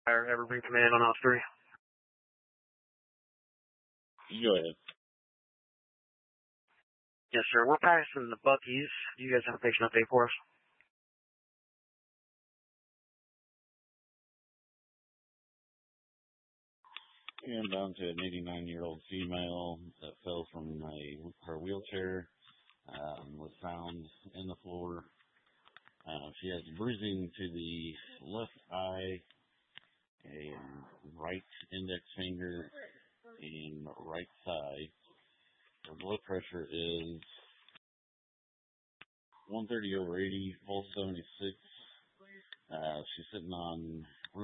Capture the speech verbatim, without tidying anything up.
Evergreen Command on Osprey. Go ahead. Yes, sir. We're passing the Buc-ee's. Do you guys have a patient update for us? And down to an eighty-nine-year-old female that fell from a, her wheelchair, um, was found in the floor. Uh, she has bruising to the left eye, a right index finger, and right thigh. Her blood pressure is one thirty over eighty, pulse seventy-six. Uh, she's sitting on